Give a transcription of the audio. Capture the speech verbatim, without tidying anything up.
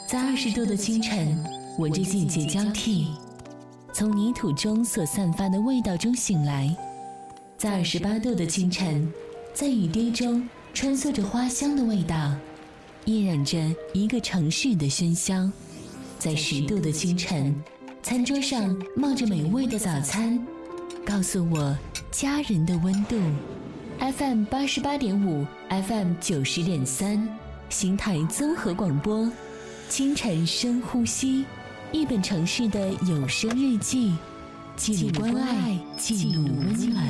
在二十度的清晨，闻着季节交替，从泥土中所散发的味道中醒来；在二十八度的清晨，在雨滴中穿梭着花香的味道，晕染着一个城市的喧嚣；在十度的清晨，餐桌上冒着美味的早餐，告诉我家人的温度。F M 八十八点五 ，F M 九十点三，新台综合广播。清晨深呼吸，一本城市的有声日记，记录关爱，记录温暖。